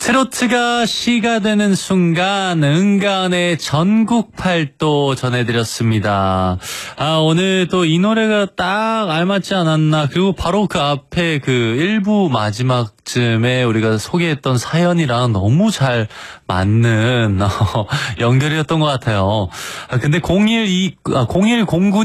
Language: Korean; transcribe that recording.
트로트가 시가 되는 순간 은가은의 전국 팔도 전해드렸습니다. 오늘 또 이 노래가 딱 알맞지 않았나. 그리고 바로 그 앞에 그 1부 마지막쯤에 우리가 소개했던 사연이랑 너무 잘 맞는 연결이었던 것 같아요. 근데 0109